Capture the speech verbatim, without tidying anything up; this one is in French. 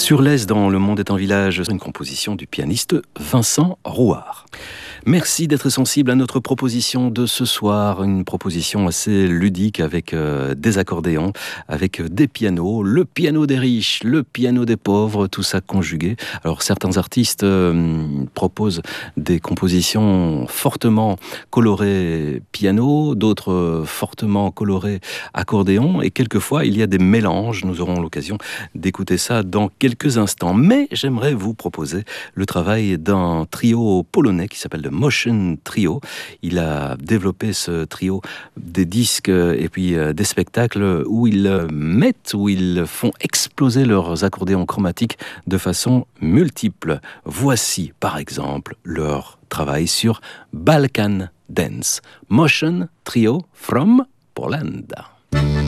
Sur l'Est, dans Le Monde est un village, une composition du pianiste Vincent Rouart. Merci d'être sensible à notre proposition de ce soir, une proposition assez ludique avec euh, des accordéons, avec des pianos, le piano des riches, le piano des pauvres, tout ça conjugué. Alors certains artistes euh, proposent des compositions fortement colorées piano, d'autres fortement colorées accordéon, et quelquefois il y a des mélanges. Nous aurons l'occasion d'écouter ça dans quelques instants. Mais j'aimerais vous proposer le travail d'un trio polonais qui s'appelle le Motion Trio. Il a développé ce trio des disques et puis des spectacles où ils mettent, où ils font exploser leurs accordéons chromatiques de façon multiple. Voici par exemple leur travail sur Balkan Dance. Motion Trio from Poland.